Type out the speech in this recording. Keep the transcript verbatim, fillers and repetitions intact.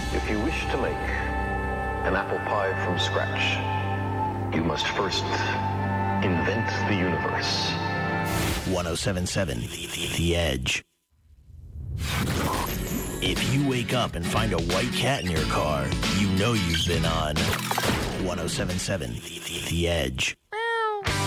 If you wish to make an apple pie from scratch, you must first invent the universe. one oh seven point seven The Edge. If you wake up and find a white cat in your car, you know you've been on one oh seven point seven The Edge.